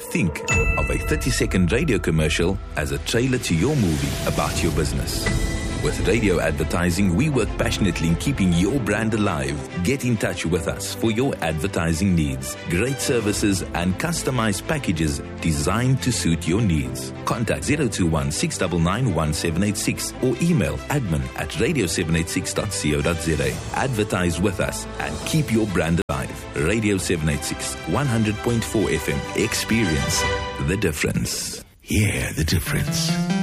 Think of a 30-second radio commercial as a trailer to your movie about your business. With radio advertising, we work passionately in keeping your brand alive. Get in touch with us for your advertising needs. Great services and customized packages designed to suit your needs. Contact 021 699 1786 or email admin@radio786.co.za. Advertise with us and keep your brand alive. Radio 786, 100.4 FM. Experience the difference. Hear the difference.